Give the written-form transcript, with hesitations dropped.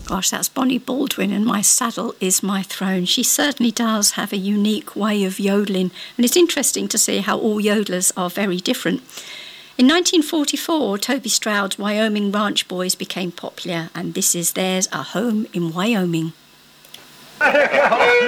Gosh, that's Bonnie Baldwin and My Saddle Is My Throne. She certainly does have a unique way of yodelling, and it's interesting to see how all yodelers are very different. In 1944, Toby Stroud's Wyoming Ranch Boys became popular, and this is There's a Home in Wyoming.